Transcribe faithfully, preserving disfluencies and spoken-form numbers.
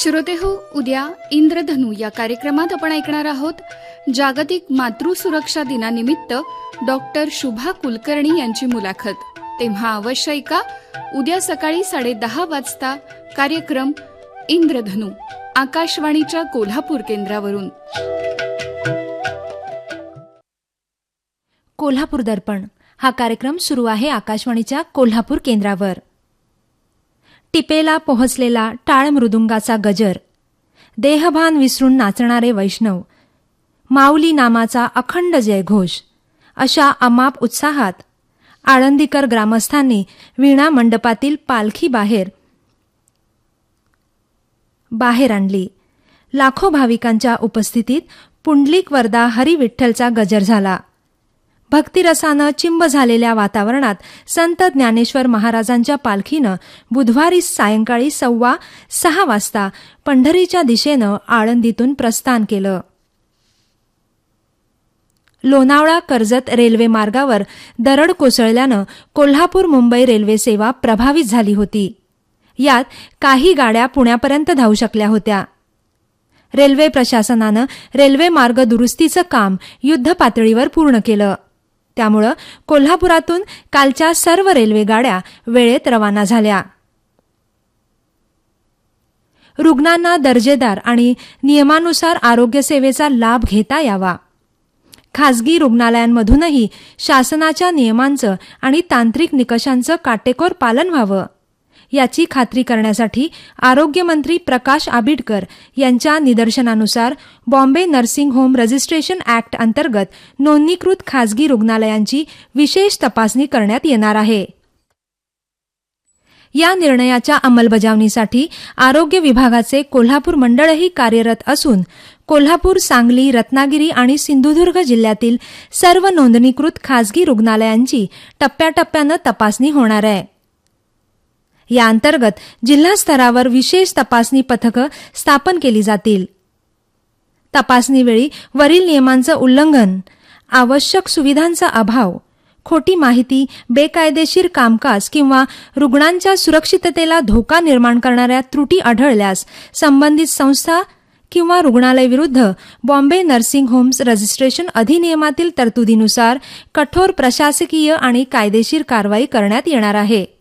श्रोते हो, उद्या इंद्रधनु या कार्यक्रमात आपण ऐकणार आहोत जागतिक मातृसुरक्षा दिनानिमित्त डॉक्टर शुभा कुलकर्णी यांची मुलाखत. तेव्हा अवश्य ऐका उद्या सकाळी साडे दहा वाजता कार्यक्रम इंद्रधनु आकाशवाणीच्या कोल्हापूर केंद्रावरून. कोल्हापूर दर्पण हा कार्यक्रम सुरू आहे आकाशवाणीच्या कोल्हापूर केंद्रावर. टिपेला पोहोचलेला टाळ मृदुंगाचा गजर, देहभान विसरून नाचणारे वैष्णव, माऊली नामाचा अखंड जयघोष अशा अमाप उत्साहात आळंदीकर ग्रामस्थांनी वीणा मंडपातील पालखी बाहेर बाहेर आणली. लाखो भाविकांच्या उपस्थितीत पुंडलिक वरदा हरी विठ्ठलचा गजर झाला. भक्तिरसानं चिंब झालेल्या वातावरणात संत ज्ञानेश्वर महाराजांच्या पालखीनं बुधवारी सायंकाळी सव्वा सहा वाजता पंढरीच्या दिशेनं आळंदीतून प्रस्थान केलं. लोणावळा कर्जत रेल्वे मार्गावर दरड कोसळल्यानं कोल्हापूर मुंबई रेल्वे सेवा प्रभावित झाली होती. यात काही गाड्या पुण्यापर्यंत धावू शकल्या होत्या. रेल्वे प्रशासनानं रेल्वे मार्ग दुरुस्तीचं काम युद्धपातळीवर पूर्ण केलं. त्यामुळं कोल्हापुरातून कालच्या सर्व रेल्वे गाड्या वेळेत रवाना झाल्या. रुग्णांना दर्जेदार आणि नियमानुसार आरोग्यसेवेचा लाभ घेता यावा, खासगी रुग्णालयांमधूनही शासनाच्या नियमांचं आणि तांत्रिक निकषांचं काटेकोर पालन व्हावं, याची खात्री करण्यासाठी आरोग्यमंत्री प्रकाश आबिडकर यांच्या निदर्शनानुसार Bombay nursing home registration act अंतर्गत नोंदणीकृत खासगी रुग्णालयांची विशेष तपासणी करण्यात येणार आहे. या निर्णयाच्या अंमलबजावणीसाठी आरोग्य विभागाचे कोल्हापूर मंडळही कार्यरत असून कोल्हापूर, सांगली, रत्नागिरी आणि सिंधुदुर्ग जिल्ह्यातील सर्व नोंदणीकृत खासगी रुग्णालयांची टप्प्याटप्प्यानं तपासणी होणार आहे. या अंतर्गत जिल्हास्तरावर विशेष तपासणी पथकं स्थापन केली जातील. तपासणीवेळी वरील नियमांचं उल्लंघन, आवश्यक सुविधांचा अभाव, खोटी माहिती, बेकायदेशीर कामकाज किंवा रुग्णांच्या सुरक्षिततेला धोका निर्माण करणाऱ्या त्रुटी आढळल्यास संबंधित संस्था किंवा रुग्णालयाविरुद्ध बॉम्बे नर्सिंग होम्स रजिस्ट्रेशन अधिनियमातील तरतुदीनुसार कठोर प्रशासकीय आणि कायदेशीर कारवाई करण्यात येणार आहे.